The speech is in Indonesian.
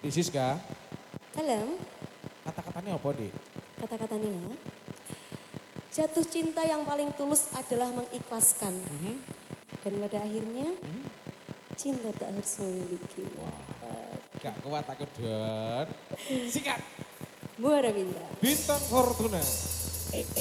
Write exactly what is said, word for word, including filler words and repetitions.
Isis kah? Dalam Kata-katanya apa, Dik? kata-katanya ya. Jatuh cinta yang paling tulus adalah mengikhlaskan. Mhm. Dan pada akhirnya Mhm. cinta tak harus memiliki. Gak kuat aku, Don. Sikat. Muara Bintang. Bintang Fortuna.